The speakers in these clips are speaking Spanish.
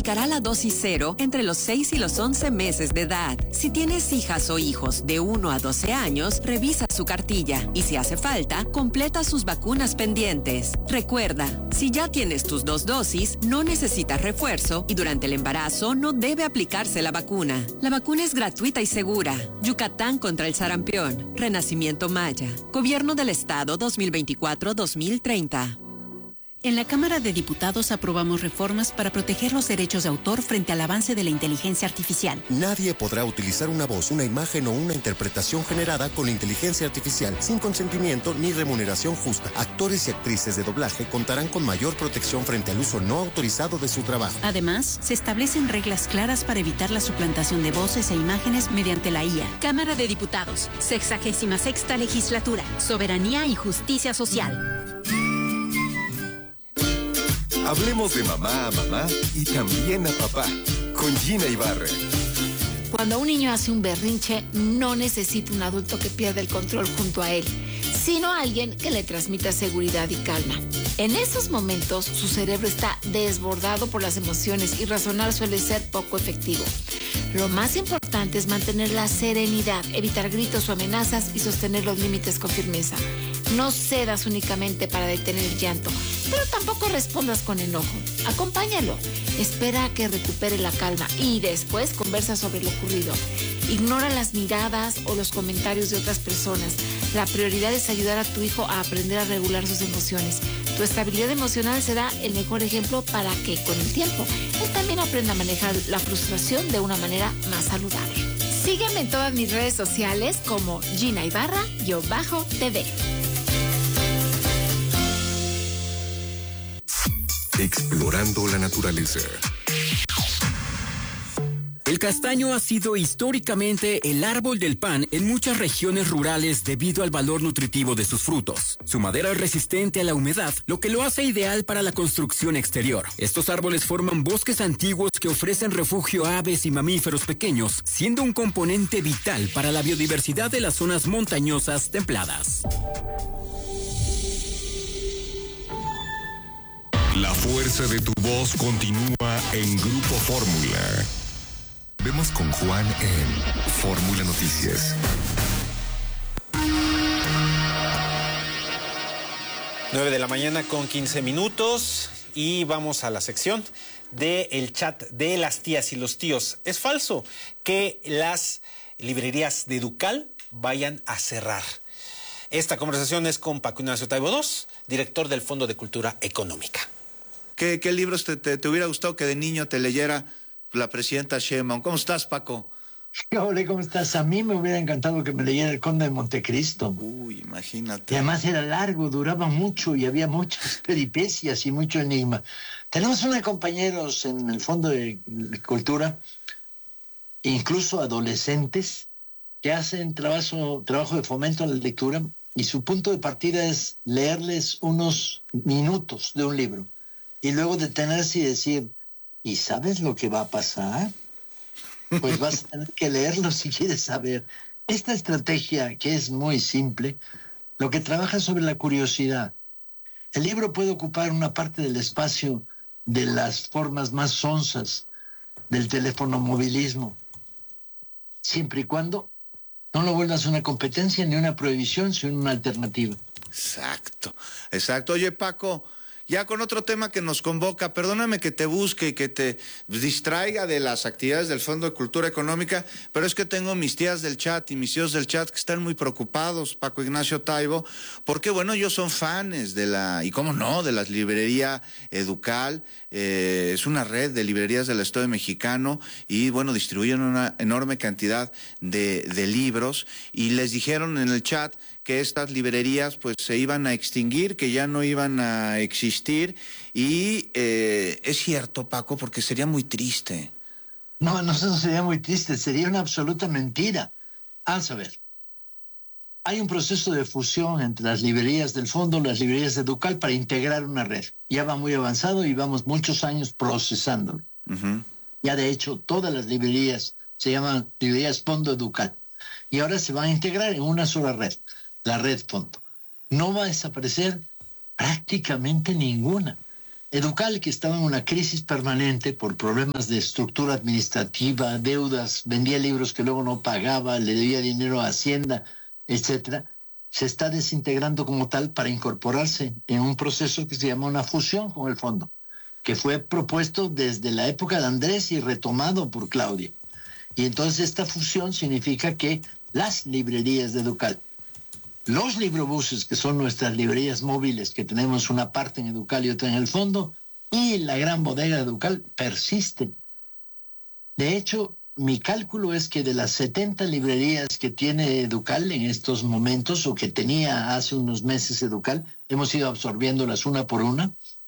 aplicará la dosis 0 entre los 6 y los 11 meses de edad. Si tienes hijas o hijos de 1 a 12 años, revisa su cartilla y si hace falta, completa sus vacunas pendientes. Recuerda, si ya tienes tus 2 dosis, no necesitas refuerzo y durante el embarazo no debe aplicarse la vacuna. La vacuna es gratuita y segura. Yucatán contra el sarampión. Renacimiento Maya. Gobierno del Estado 2024-2030. En la Cámara de Diputados aprobamos reformas para proteger los derechos de autor frente al avance de la inteligencia artificial. Nadie podrá utilizar una voz, una imagen o una interpretación generada con inteligencia artificial sin consentimiento ni remuneración justa. Actores y actrices de doblaje contarán con mayor protección frente al uso no autorizado de su trabajo. Además, se establecen reglas claras para evitar la suplantación de voces e imágenes mediante la IA. Cámara de Diputados, 66ª Legislatura, Soberanía y Justicia Social. Hablemos de mamá a mamá y también a papá, con Gina Ibarra. Cuando un niño hace un berrinche, no necesita un adulto que pierda el control junto a él, sino alguien que le transmita seguridad y calma. En esos momentos, su cerebro está desbordado por las emociones y razonar suele ser poco efectivo. Lo más importante es mantener la serenidad, evitar gritos o amenazas y sostener los límites con firmeza. No cedas únicamente para detener el llanto, pero tampoco respondas con enojo. Acompáñalo, espera a que recupere la calma y después conversa sobre lo ocurrido. Ignora las miradas o los comentarios de otras personas. La prioridad es ayudar a tu hijo a aprender a regular sus emociones. Tu estabilidad emocional será el mejor ejemplo para que, con el tiempo, él también aprenda a manejar la frustración de una manera más saludable. Sígueme en todas mis redes sociales como Gina Ibarra-TV. Explorando la naturaleza. El castaño ha sido históricamente el árbol del pan en muchas regiones rurales debido al valor nutritivo de sus frutos. Su madera es resistente a la humedad, lo que lo hace ideal para la construcción exterior. Estos árboles forman bosques antiguos que ofrecen refugio a aves y mamíferos pequeños, siendo un componente vital para la biodiversidad de las zonas montañosas templadas. La fuerza de tu voz continúa en Grupo Fórmula. Vemos con Juan en Fórmula Noticias. 9 de la mañana con 15 minutos y vamos a la sección del chat de las tías y los tíos. Es falso que las librerías de Educal vayan a cerrar. Esta conversación es con Paco Ignacio Taibo II, director del Fondo de Cultura Económica. ¿Qué libros te hubiera gustado que de niño te leyera la presidenta Sheinbaum? ¿Cómo estás, Paco? Hola, ¿cómo estás? A mí me hubiera encantado que me leyera El Conde de Montecristo. Uy, imagínate. Y además era largo, duraba mucho y había muchas peripecias y mucho enigma. Tenemos unos compañeros en el Fondo de Cultura, incluso adolescentes, que hacen trabajo de fomento a la lectura y su punto de partida es leerles unos minutos de un libro y luego detenerse y decir, ¿y sabes lo que va a pasar? Pues vas a tener que leerlo si quieres saber. Esta estrategia, que es muy simple, lo que trabaja sobre la curiosidad. El libro puede ocupar una parte del espacio de las formas más sonzas del teléfono movilismo, siempre y cuando no lo vuelvas una competencia ni una prohibición, sino una alternativa. Exacto. Oye, Paco, ya con otro tema que nos convoca, perdóname que te busque y que te distraiga de las actividades del Fondo de Cultura Económica, pero es que tengo mis tías del chat y mis tíos del chat que están muy preocupados, Paco Ignacio Taibo, porque bueno, ellos son fans de la librería Educal, es una red de librerías del Estado mexicano y bueno, distribuyen una enorme cantidad de libros y les dijeron en el chat que estas librerías pues se iban a extinguir, que ya no iban a existir y es cierto, Paco, porque sería muy triste. No sería muy triste, sería una absoluta mentira. Vamos a ver, hay un proceso de fusión entre las librerías del fondo, las librerías de Educal para integrar una red. Ya va muy avanzado y vamos muchos años procesándolo. Uh-huh. Ya de hecho todas las librerías se llaman librerías Fondo Educal y ahora se van a integrar en una sola red. La red fondo. No va a desaparecer prácticamente ninguna. Educal, que estaba en una crisis permanente por problemas de estructura administrativa, deudas, vendía libros que luego no pagaba, le debía dinero a Hacienda, etcétera, se está desintegrando como tal para incorporarse en un proceso que se llama una fusión con el fondo, que fue propuesto desde la época de Andrés y retomado por Claudia. Y entonces esta fusión significa que las librerías de Educal, los librobuses, que son nuestras librerías móviles, que tenemos una parte en Educal y otra en el fondo, y la gran bodega de Educal persisten. De hecho, mi cálculo es que de las 70 librerías que tiene Educal en estos momentos, o que tenía hace unos meses Educal, hemos ido absorbiéndolas una por una,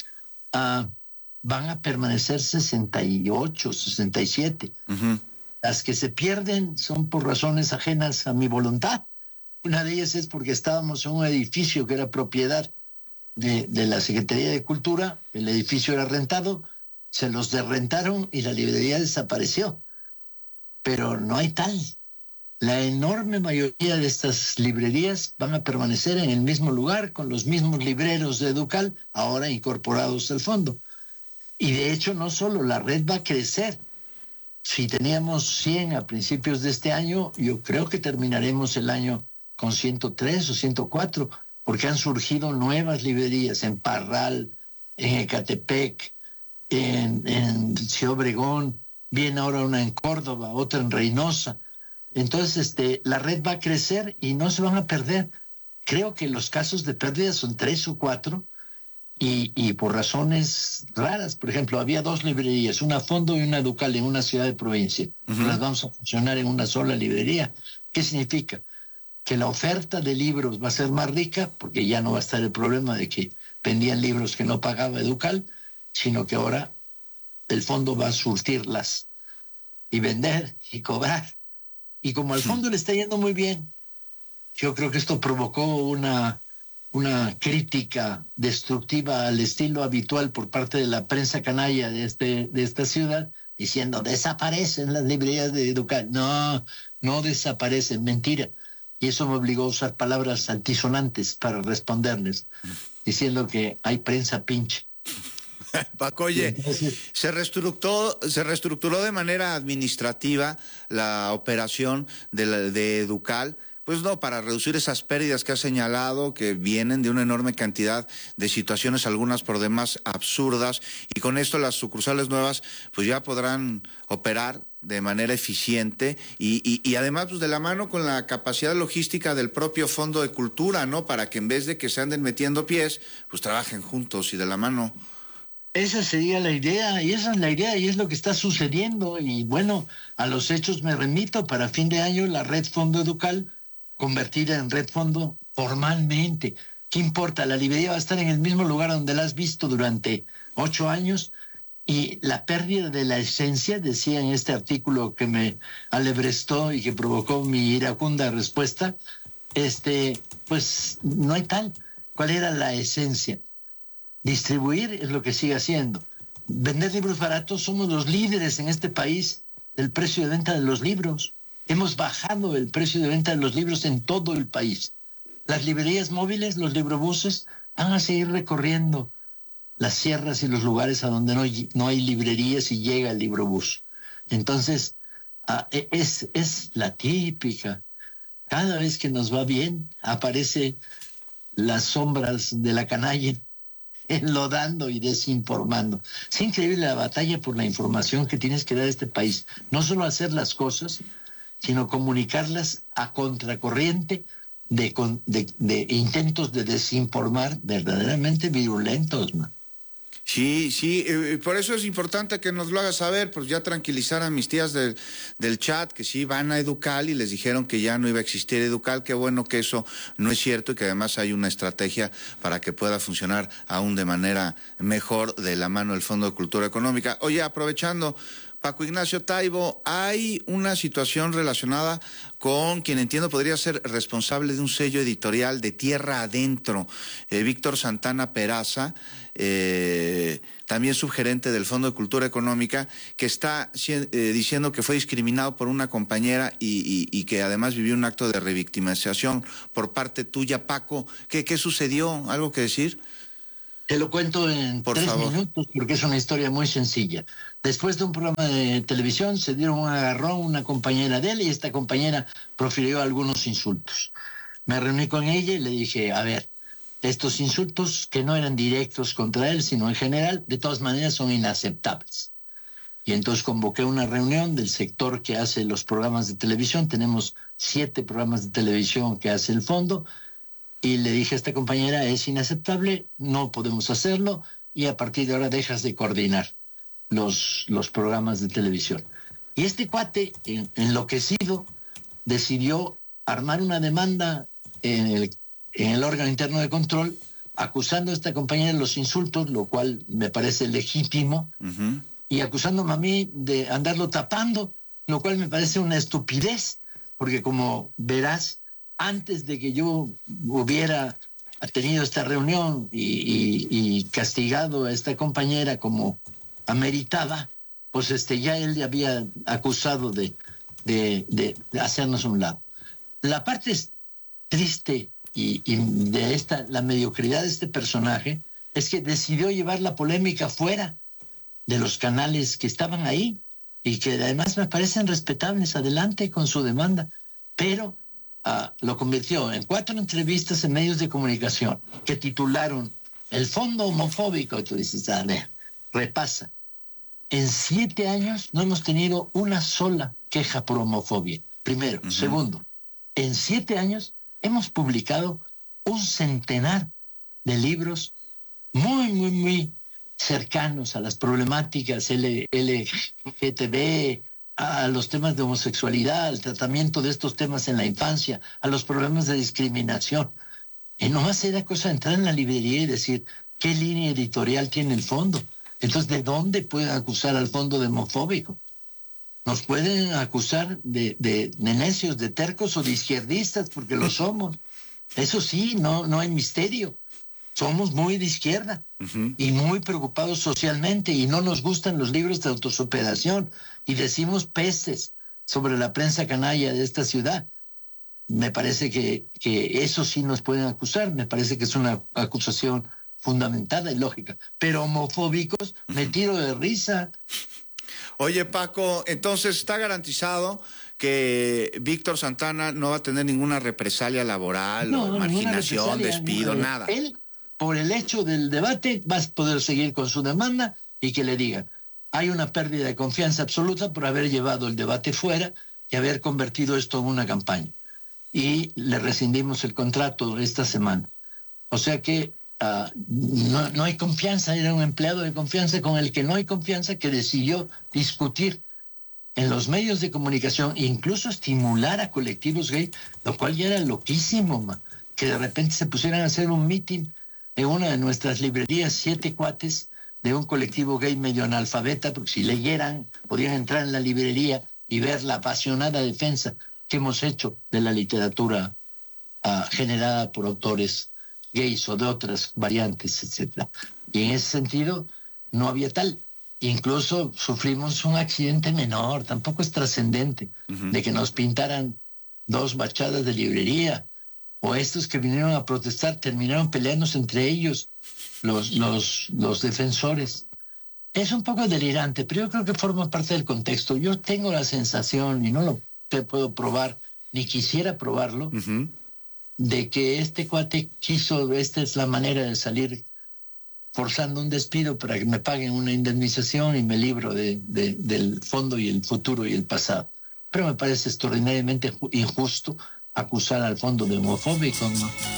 van a permanecer 68, 67. Uh-huh. Las que se pierden son por razones ajenas a mi voluntad. Una de ellas es porque estábamos en un edificio que era propiedad de la Secretaría de Cultura, el edificio era rentado, se los derrentaron y la librería desapareció. Pero no hay tal. La enorme mayoría de estas librerías van a permanecer en el mismo lugar, con los mismos libreros de Educal, ahora incorporados al fondo. Y de hecho, no solo, la red va a crecer. Si teníamos 100 a principios de este año, yo creo que terminaremos el año con 103 o 104, porque han surgido nuevas librerías en Parral, en Ecatepec, en Ciudad Obregón, viene ahora una en Córdoba, otra en Reynosa. Entonces, la red va a crecer y no se van a perder. Creo que los casos de pérdida son 3 o 4 y por razones raras. Por ejemplo, había 2 librerías, una Fondo y una Educal en una ciudad de provincia. Uh-huh. Las vamos a funcionar en una sola librería. ¿Qué significa? Que la oferta de libros va a ser más rica, porque ya no va a estar el problema de que vendían libros que no pagaba Educal, sino que ahora el fondo va a surtirlas y vender y cobrar. Y como al fondo le está yendo muy bien, yo creo que esto provocó una crítica destructiva al estilo habitual por parte de la prensa canalla de esta ciudad, diciendo, desaparecen las librerías de Educal. No, no desaparecen, mentira. Y eso me obligó a usar palabras altisonantes para responderles, diciendo que hay prensa pinche. Paco, oye, se reestructuró de manera administrativa la operación de Educal, pues no, para reducir esas pérdidas que ha señalado, que vienen de una enorme cantidad de situaciones, algunas por demás absurdas, y con esto las sucursales nuevas pues ya podrán operar de manera eficiente y además pues de la mano con la capacidad logística del propio Fondo de Cultura, ¿no? Para que en vez de que se anden metiendo pies, pues trabajen juntos y de la mano. Esa sería la idea, y esa es la idea, y es lo que está sucediendo. Y bueno, a los hechos me remito. Para fin de año, la red Fondo Educal, convertida en red Fondo formalmente. ¿Qué importa? La librería va a estar en el mismo lugar donde la has visto durante 8 años, y la pérdida de la esencia, decía en este artículo que me alebrestó y que provocó mi iracunda respuesta, pues no hay tal. ¿Cuál era la esencia? Distribuir es lo que sigue haciendo. Vender libros baratos, somos los líderes en este país del precio de venta de los libros. Hemos bajado el precio de venta de los libros en todo el país. Las librerías móviles, los librobuses, van a seguir recorriendo las sierras y los lugares a donde no hay librerías y llega el librobús. Entonces, es la típica. Cada vez que nos va bien, aparece las sombras de la canalla enlodando y desinformando. Es increíble la batalla por la información que tienes que dar a este país. No solo hacer las cosas, sino comunicarlas a contracorriente de intentos de desinformar verdaderamente virulentos, man. Sí, por eso es importante que nos lo hagas saber, pues ya tranquilizar a mis tías del chat, que sí van a Educal y les dijeron que ya no iba a existir Educal. Qué bueno que eso no es cierto y que además hay una estrategia para que pueda funcionar aún de manera mejor de la mano del Fondo de Cultura Económica. Oye, aprovechando, Paco Ignacio Taibo, hay una situación relacionada con quien entiendo podría ser responsable de un sello editorial de Tierra Adentro, Víctor Santana Peraza, también subgerente del Fondo de Cultura Económica, que está diciendo que fue discriminado por una compañera y que además vivió un acto de revictimización por parte tuya, Paco. ¿Qué sucedió? ¿Algo que decir? Te lo cuento en Por 3 favor. minutos porque es una historia muy sencilla. Después de un programa de televisión se dieron un agarrón una compañera de él y esta compañera profirió algunos insultos. Me reuní con ella y le dije, a ver, estos insultos que no eran directos contra él, sino en general, de todas maneras son inaceptables. Y entonces convoqué una reunión del sector que hace los programas de televisión. Tenemos 7 programas de televisión que hace el fondo. Y le dije a esta compañera, es inaceptable, no podemos hacerlo y a partir de ahora dejas de coordinar los programas de televisión. Y este cuate, enloquecido, decidió armar una demanda en el órgano interno de control acusando a esta compañera de los insultos, lo cual me parece legítimo, y acusándome a mí de andarlo tapando, lo cual me parece una estupidez, porque como verás, antes de que yo hubiera tenido esta reunión y castigado a esta compañera como ameritaba, pues ya él le había acusado de hacernos a un lado. La parte triste y de la mediocridad de este personaje es que decidió llevar la polémica fuera de los canales que estaban ahí y que además me parecen respetables, adelante con su demanda, pero lo convirtió en 4 entrevistas en medios de comunicación que titularon El Fondo Homofóbico. Y tú dices, a ver, repasa. En 7 años no hemos tenido una sola queja por homofobia. Primero. Segundo, en 7 años hemos publicado un centenar de libros muy, muy, muy cercanos a las problemáticas LGTB, a los temas de homosexualidad, al tratamiento de estos temas en la infancia, a los problemas de discriminación. Y nomás era cosa de entrar en la librería y decir, ¿qué línea editorial tiene el fondo? Entonces, ¿de dónde pueden acusar al fondo de homofóbico? Nos pueden acusar de necios, de tercos o de izquierdistas, porque lo somos. Eso sí, no hay misterio. Somos muy de izquierda y muy preocupados socialmente y no nos gustan los libros de autosuperación y decimos pestes sobre la prensa canalla de esta ciudad. Me parece que eso sí nos pueden acusar, me parece que es una acusación fundamentada y lógica, pero homofóbicos me tiro de risa. Oye, Paco, entonces está garantizado que Víctor Santana no va a tener ninguna represalia laboral o marginación, despido, nada. Él, por el hecho del debate, va a poder seguir con su demanda y que le digan, hay una pérdida de confianza absoluta por haber llevado el debate fuera y haber convertido esto en una campaña. Y le rescindimos el contrato esta semana. O sea que no hay confianza, era un empleado de confianza con el que no hay confianza, que decidió discutir en los medios de comunicación e incluso estimular a colectivos gay, lo cual ya era loquísimo, que de repente se pusieran a hacer un mitin en una de nuestras librerías, 7 cuates de un colectivo gay medio analfabeta, porque si leyeran podían entrar en la librería y ver la apasionada defensa que hemos hecho de la literatura generada por autores gays o de otras variantes, etc. Y en ese sentido no había tal. Incluso sufrimos un accidente menor, tampoco es trascendente, de que nos pintaran 2 bachadas de librería, o estos que vinieron a protestar terminaron peleándose entre ellos, los defensores. Es un poco delirante, pero yo creo que forma parte del contexto. Yo tengo la sensación, y no lo puedo probar, ni quisiera probarlo, de que este cuate quiso, esta es la manera de salir forzando un despido para que me paguen una indemnización y me libro del fondo y el futuro y el pasado. Pero me parece extraordinariamente injusto acusar al fondo de homofóbico, ¿no?